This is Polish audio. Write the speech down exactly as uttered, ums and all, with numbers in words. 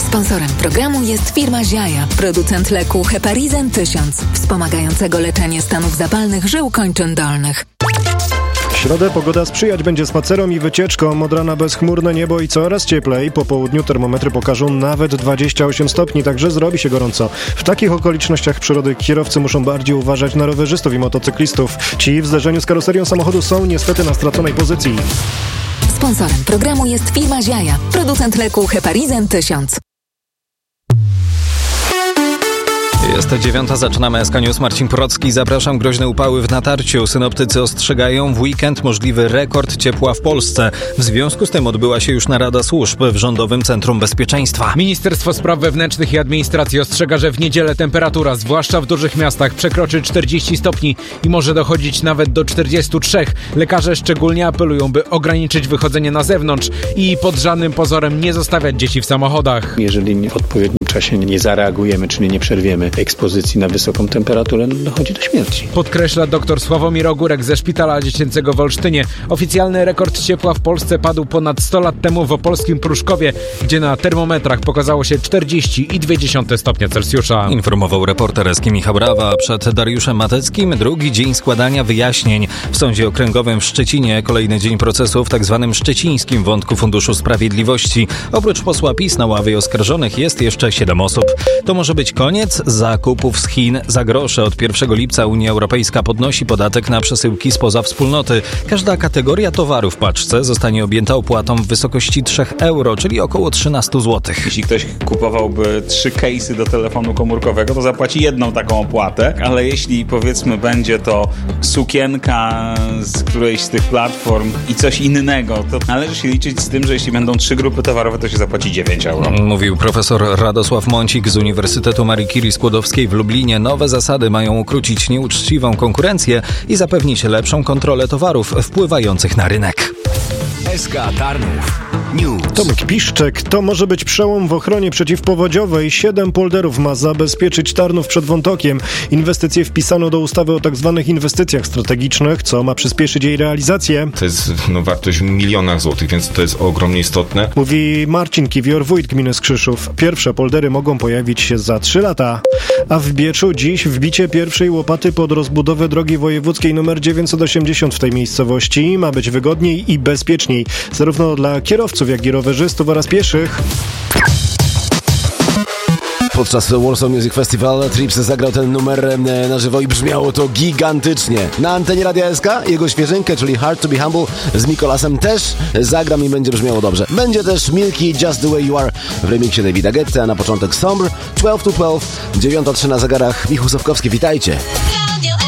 Sponsorem programu jest firma Ziaja, producent leku Heparizan tysiąc, wspomagającego leczenie stanów zapalnych żył kończyn dolnych. W środę pogoda sprzyjać będzie spacerom i wycieczkom. Od rana bezchmurne niebo i coraz cieplej. Po południu termometry pokażą nawet dwadzieścia osiem stopni, także zrobi się gorąco. W takich okolicznościach przyrody kierowcy muszą bardziej uważać na rowerzystów i motocyklistów. Ci w zderzeniu z karoserią samochodu są niestety na straconej pozycji. Sponsorem programu jest firma Ziaja, producent leku Heparizan tysiąc. Jest dziewiąta, zaczynamy S K News. Marcin Procki, zapraszam. Groźne upały w Natarciu. Synoptycy ostrzegają, w weekend możliwy rekord ciepła w Polsce. W związku z tym odbyła się już narada służb w Rządowym Centrum Bezpieczeństwa. Ministerstwo Spraw Wewnętrznych i Administracji ostrzega, że w niedzielę temperatura, zwłaszcza w dużych miastach, przekroczy czterdzieści stopni i może dochodzić nawet do czterdziestu trzech. Lekarze szczególnie apelują, by ograniczyć wychodzenie na zewnątrz i pod żadnym pozorem nie zostawiać dzieci w samochodach. Jeżeli w odpowiednim czasie nie zareagujemy, czyli nie przerwiemy ekspozycji na wysoką temperaturę, no dochodzi do śmierci. Podkreśla dr Sławomir Ogórek ze Szpitala Dziecięcego w Olsztynie. Oficjalny rekord ciepła w Polsce padł ponad sto lat temu w opolskim Pruszkowie, gdzie na termometrach pokazało się czterdzieści i dwie dziesiąte stopnia Celsjusza. Informował reporter S K Michał Rawa. Przed Dariuszem Mateckim drugi dzień składania wyjaśnień. W Sądzie Okręgowym w Szczecinie kolejny dzień procesu w tzw. szczecińskim wątku Funduszu Sprawiedliwości. Oprócz posła PiS na ławie oskarżonych jest jeszcze siedem osób. To może być koniec zakupów z Chin za grosze. Od pierwszego lipca Unia Europejska podnosi podatek na przesyłki spoza wspólnoty. Każda kategoria towaru w paczce zostanie objęta opłatą w wysokości trzy euro, czyli około trzynaście złotych. Jeśli ktoś kupowałby trzy case'y do telefonu komórkowego, to zapłaci jedną taką opłatę, ale jeśli powiedzmy będzie to sukienka z którejś z tych platform i coś innego, to należy się liczyć z tym, że jeśli będą trzy grupy towarowe, to się zapłaci dziewięć euro. Mówił profesor Radosław Mącik z Uniwersytetu Marii Curie Skłodowskiej w Lublinie. Nowe zasady mają ukrócić nieuczciwą konkurencję i zapewnić lepszą kontrolę towarów wpływających na rynek. S K Tarnów News. Tomek Piszczek. To może być przełom w ochronie przeciwpowodziowej. Siedem polderów ma zabezpieczyć Tarnów przed Wątokiem. Inwestycje wpisano do ustawy o tzw. inwestycjach strategicznych, co ma przyspieszyć jej realizację. To jest no, wartość w milionach złotych, więc to jest ogromnie istotne. Mówi Marcin Kiwior, wójt gminy Skrzyszów. Pierwsze poldery mogą pojawić się za trzy lata. A w Bieczu dziś wbicie pierwszej łopaty pod rozbudowę drogi wojewódzkiej nr dziewięćset osiemdziesiąt w tej miejscowości. Ma być wygodniej i bezpieczniej, zarówno dla kierowców, jak i rowerzystów oraz pieszych. Podczas Warsaw Music Festival Trips zagrał ten numer na żywo i brzmiało to gigantycznie. Na antenie Radia S K jego świeżynkę, czyli Hard to be Humble z Mikolasem też zagram i będzie brzmiało dobrze. Będzie też Milky Just the Way You Are w remiksie Davida Guetta, a na początek Sombre dwanaście to dwanaście, dziewiąta trzy na zegarach. Michał Sawkowski, witajcie.